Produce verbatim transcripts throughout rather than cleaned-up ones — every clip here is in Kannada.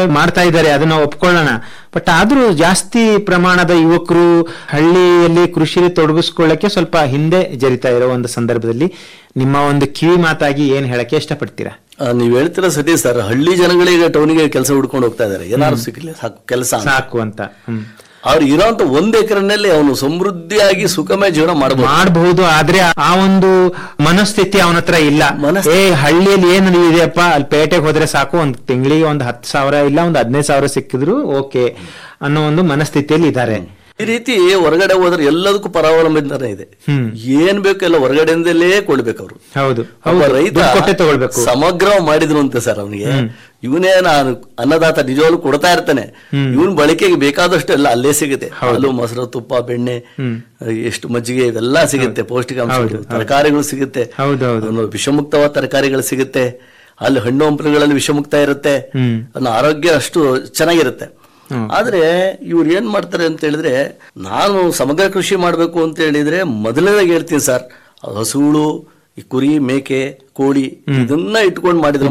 ಮಾಡ್ತಾ ಇದ್ದಾರೆ, ಅದನ್ನ ಒಪ್ಕೊಳ್ಳೋಣ. ಬಟ್ ಆದ್ರೂ ಜಾಸ್ತಿ ಪ್ರಮಾಣದ ಯುವಕರು ಹಳ್ಳಿಯಲ್ಲಿ ಕೃಷಿಯಲ್ಲಿ ತೊಡಗಿಸ್ಕೊಳ್ಳಕ್ಕೆ ಸ್ವಲ್ಪ ಹಿಂದೆ ಜರಿತಾ ಇರೋ ಒಂದು ಸಂದರ್ಭದಲ್ಲಿ ನಿಮ್ಮ ಒಂದು ಕಿವಿ ಮಾತಾಗಿ ಏನ್ ಹೇಳಕ್ಕೆ ಇಷ್ಟಪಡ್ತೀರಾ? ನೀವ್ ಹೇಳ್ತೀರಾ ಸರಿ ಸರ್, ಹಳ್ಳಿ ಜನಗಳಿಗೆ ಟೌನಿಗೆ ಕೆಲಸ ಹುಡ್ಕೊಂಡು ಹೋಗ್ತಾ ಇದಾರೆ, ಏನಾದ್ರು ಸಿಕ್ಕಿಲ್ಲ ಸಾಕು ಕೆಲಸ ಸಾಕು ಅಂತ. ಹ್ಮ್ ಅವ್ರು ಇರೋಂತ ಒಂದ್ ಎಕರೆನಲ್ಲಿ ಅವನು ಸಮೃದ್ಧಿಯಾಗಿ ಸುಖಮಯ ಜೀವನ ಮಾಡಬಹುದು ಮಾಡಬಹುದು ಆದ್ರೆ ಆ ಒಂದು ಮನಸ್ಥಿತಿ ಅವನ ಹತ್ರ ಇಲ್ಲ. ಏ ಹಳ್ಳಿಯಲ್ಲಿ ಏನು ಇದೆಯಪ್ಪ, ಅಲ್ಲಿ ಪೇಟೆಗೆ ಹೋದ್ರೆ ಸಾಕು, ಒಂದ್ ತಿಂಗಳಿಗೆ ಒಂದ್ ಹತ್ತು ಸಾವಿರ ಇಲ್ಲ ಒಂದ್ ಹದಿನೈದು ಸಾವಿರ ಸಿಕ್ಕಿದ್ರು ಓಕೆ ಅನ್ನೋ ಒಂದು ಮನಸ್ಥಿತಿಯಲ್ಲಿ ಇದ್ದಾರೆ. ಈ ರೀತಿ ಹೊರಗಡೆ ಹೋದ್ರೆ ಎಲ್ಲದಕ್ಕೂ ಪರಾವಲಂಬನೆ ಇದೆ. ಏನ್ ಬೇಕು ಎಲ್ಲ ಹೊರಗಡೆಯಿಂದಲೇ ಕೊಡ್ಬೇಕು ಅವರು. ಹೌದು, ರೈತ ತಗೊಳ್ಬೇಕು. ಸಮಗ್ರ ಮಾಡಿದ್ರು ಅಂತ ಸರ್ ಅವನಿಗೆ, ಇವನೇ ನಾನು ಅನ್ನದಾತ ನಿಜವಾಗ್ಲೂ ಕೊಡ್ತಾ ಇರ್ತಾನೆ, ಇವನ್ ಬಳಕೆಗೆ ಬೇಕಾದಷ್ಟು ಎಲ್ಲ ಅಲ್ಲೇ ಸಿಗುತ್ತೆ. ಹಾಲು, ಮೊಸರು, ತುಪ್ಪ, ಬೆಣ್ಣೆ, ಎಷ್ಟು ಮಜ್ಜಿಗೆ ಇವೆಲ್ಲ ಸಿಗುತ್ತೆ, ಪೌಷ್ಟಿಕಾಂಶಗಳು, ತರಕಾರಿಗಳು ಸಿಗುತ್ತೆ, ವಿಷಮುಕ್ತವಾದ ತರಕಾರಿಗಳು ಸಿಗುತ್ತೆ, ಅಲ್ಲಿ ಹಣ್ಣು ಹಂಪಲುಗಳಲ್ಲಿ ವಿಷಮುಕ್ತ ಇರುತ್ತೆ, ಅನ್ನೋ ಆರೋಗ್ಯ ಅಷ್ಟು ಚೆನ್ನಾಗಿರುತ್ತೆ. ಆದ್ರೆ ಇವ್ರು ಏನ್ ಮಾಡ್ತಾರೆ ಅಂತ ಹೇಳಿದ್ರೆ, ನಾನು ಸಮಗ್ರ ಕೃಷಿ ಮಾಡ್ಬೇಕು ಅಂತ ಹೇಳಿದ್ರೆ ಮೊದಲನೇದಾಗಿ ಹೇಳ್ತೀನಿ ಸರ್, ಹಸುಗಳು, ಈ ಕುರಿ, ಮೇಕೆ, ಕೋಳಿ ಇದನ್ನ ಇಟ್ಕೊಂಡು ಮಾಡಿದ್ರೆ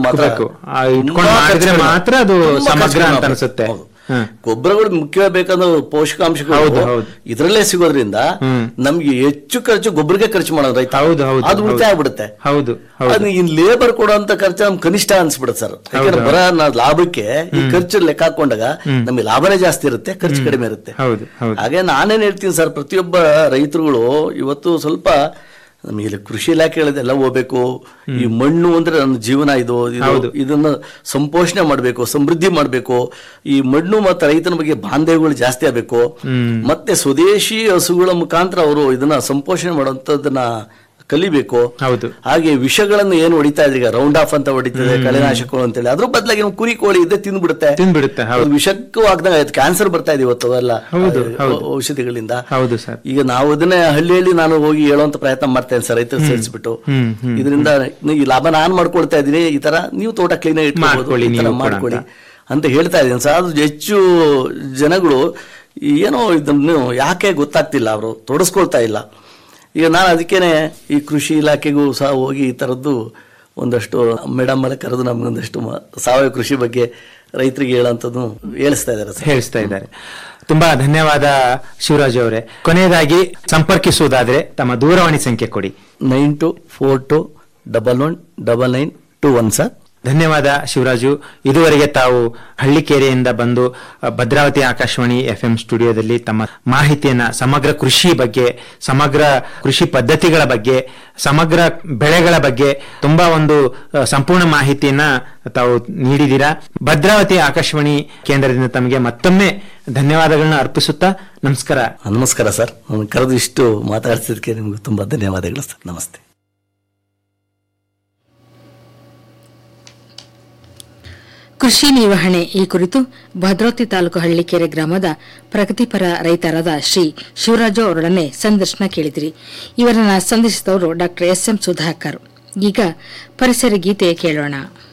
ಮಾತ್ರ ಮಾತ್ರ ಅದು ಸಮಗ್ರ ಅಂತ ಅನ್ಸುತ್ತೆ. ಗೊಬ್ಬರಗಳು ಮುಖ್ಯ ಬೇಕಂದ್ರೆ ಪೋಷಕಾಂಶಗಳು ಇದ್ರಲ್ಲೇ ಸಿಗೋದ್ರಿಂದ ನಮ್ಗೆ ಹೆಚ್ಚು ಖರ್ಚು ಗೊಬ್ಬರಕ್ಕೆ ಖರ್ಚು ಮಾಡೋದು ರೈತ, ಅದು ಉಳಿತಾಯ ಆಗ್ಬಿಡುತ್ತೆ. ಅದು ಇನ್ ಲೇಬರ್ ಕೊಡುವಂತ ಖರ್ಚು ನಮ್ಗೆ ಕನಿಷ್ಠ ಅನ್ಸ್ಬಿಡುತ್ತೆ ಸರ್. ಯಾಕಂದ್ರೆ ಬರ ಲಾಭಕ್ಕೆ ಈ ಖರ್ಚು ಲೆಕ್ಕ ಹಾಕೊಂಡಾಗ ನಮ್ಗೆ ಲಾಭನೇ ಜಾಸ್ತಿ ಇರುತ್ತೆ, ಖರ್ಚು ಕಡಿಮೆ ಇರುತ್ತೆ. ಹಾಗೆ ನಾನೇನ್ ಹೇಳ್ತೀನಿ ಸರ್, ಪ್ರತಿಯೊಬ್ಬ ರೈತರುಗಳು ಇವತ್ತು ಸ್ವಲ್ಪ ನಮಗೆ ಕೃಷಿ ಇಲಾಖೆಗಳೆಲ್ಲ ಹೋಗ್ಬೇಕು. ಈ ಮಣ್ಣು ಅಂದ್ರೆ ನನ್ನ ಜೀವನ, ಇದು ಇದನ್ನ ಸಂಪೋಷಣೆ ಮಾಡ್ಬೇಕು, ಸಮೃದ್ಧಿ ಮಾಡ್ಬೇಕು. ಈ ಮಣ್ಣು ಮತ್ತು ರೈತನ ಬಗ್ಗೆ ಬಾಂಧವ್ಯಗಳು ಜಾಸ್ತಿ ಆಗ್ಬೇಕು. ಮತ್ತೆ ಸ್ವದೇಶಿ ಹಸುಗಳ ಮುಖಾಂತರ ಅವರು ಇದನ್ನ ಸಂಪೋಷಣೆ ಮಾಡುವಂತದನ್ನ ಕಲಿಬೇಕು. ಹಾಗೆ ವಿಷಗಳನ್ನು ಏನು ಹೊಡಿತಾ ಇದ್ರೆ, ಈಗ ರೌಂಡ್ ಆಫ್ ಅಂತ ಹೊಡಿತದೆ, ಕಳೆನಾಶಕಗಳು ಅಂತೇಳಿ, ಅದ್ರ ಬದಲಾಗಿ ಕುರಿ ಕೋಳಿ ಇದ್ದೆ ತಿಂದ್ಬಿಡುತ್ತೆ, ತಿಂದ್ಬಿಡುತ್ತೆ ವಿಷಕ್ಕೂ ಆಗ್ದಾಗ ಕ್ಯಾನ್ಸರ್ ಬರ್ತಾ ಇದೆ ಇವತ್ತು ಅವೆಲ್ಲ ಔಷಧಿಗಳಿಂದ. ಈಗ ನಾವು ಅದನ್ನೇ ಹಳ್ಳಿ ಹಳ್ಳಿ ನಾನು ಹೋಗಿ ಹೇಳುವಂತ ಪ್ರಯತ್ನ ಮಾಡ್ತೇನೆ ಸರ್, ರೈತರು ಸೇರಿಸ್ಬಿಟ್ಟು. ಇದರಿಂದ ಈ ಲಾಭ ನಾನ್ ಮಾಡ್ಕೊಳ್ತಾ ಇದೀನಿ, ಈ ತರ ನೀವು ತೋಟ ಕ್ಲೀನ್ ಆಗಿ ಮಾಡ್ಕೊಳ್ಳಿ ಅಂತ ಹೇಳ್ತಾ ಇದ್ದೀನಿ ಸರ್. ಅದು ಹೆಚ್ಚು ಜನಗಳು ಏನೋ ಇದನ್ನು ಯಾಕೆ ಗೊತ್ತಾಗ್ತಿಲ್ಲ, ಅವರು ತೊಡಸ್ಕೊಳ್ತಾ ಇಲ್ಲ. ಈಗ ನಾನು ಅದಕ್ಕೇನೆ ಈ ಕೃಷಿ ಇಲಾಖೆಗೂ ಸಹ ಹೋಗಿ ಈ ಥರದ್ದು ಒಂದಷ್ಟು ಮೇಡಮ್ ಎಲ್ಲ ಕರೆದು ನಮ್ಗೊಂದಷ್ಟು ಸಾವಯವ ಕೃಷಿ ಬಗ್ಗೆ ರೈತರಿಗೆ ಹೇಳೋಂಥದ್ದು ಹೇಳಿಸ್ತಾ ಇದ್ದಾರೆ ಹೇಳಿಸ್ತಾ ಇದ್ದಾರೆ ತುಂಬಾ ಧನ್ಯವಾದ ಶಿವರಾಜ್ ಅವರೇ. ಕೊನೆಯದಾಗಿ ಸಂಪರ್ಕಿಸುವುದಾದ್ರೆ ತಮ್ಮ ದೂರವಾಣಿ ಸಂಖ್ಯೆ ಕೊಡಿ. Nine to four to double one double nine to one sir. ಧನ್ಯವಾದ ಶಿವರಾಜು. ಇದುವರೆಗೆ ತಾವು ಹಳ್ಳಿಕೆರೆಯಿಂದ ಬಂದು ಭದ್ರಾವತಿ ಆಕಾಶವಾಣಿ ಎಫ್ ಎಂ ಸ್ಟುಡಿಯೋದಲ್ಲಿ ತಮ್ಮ ಮಾಹಿತಿಯನ್ನ ಸಮಗ್ರ ಕೃಷಿ ಬಗ್ಗೆ, ಸಮಗ್ರ ಕೃಷಿ ಪದ್ಧತಿಗಳ ಬಗ್ಗೆ, ಸಮಗ್ರ ಬೆಳೆಗಳ ಬಗ್ಗೆ ತುಂಬಾ ಒಂದು ಸಂಪೂರ್ಣ ಮಾಹಿತಿಯನ್ನ ತಾವು ನೀಡಿದ್ದೀರಾ. ಭದ್ರಾವತಿ ಆಕಾಶವಾಣಿ ಕೇಂದ್ರದಿಂದ ತಮಗೆ ಮತ್ತೊಮ್ಮೆ ಧನ್ಯವಾದಗಳನ್ನ ಅರ್ಪಿಸುತ್ತಾ ನಮಸ್ಕಾರ. ನಮಸ್ಕಾರ ಸರ್, ಕರೆದು ಇಷ್ಟು ಮಾತಾಡಿಸಿದಕ್ಕೆ ನಿಮ್ಗೆ ತುಂಬಾ ಧನ್ಯವಾದಗಳು ಸರ್. ನಮಸ್ತೆ. ಕೃಷಿ ನಿರ್ವಹಣೆ ಈ ಕುರಿತು ಭದ್ರಾವತಿ ತಾಲೂಕು ಹಳ್ಳಿಕೆರೆ ಗ್ರಾಮದ ಪ್ರಗತಿಪರ ರೈತರಾದ ಶ್ರೀ ಶಿವರಾಜು ಅವರೊಡನೆ ಸಂದರ್ಶನ ಕೇಳಿದಿರಿ. ಇವರನ್ನ ಸಂದರ್ಶಿಸಿದವರು ಡಾಕ್ಟರ್ ಎಸ್ ಎಂ ಸುಧಾಕರ್. ಈಗ ಪರಿಸರ ಗೀತೆ ಕೇಳೋಣ.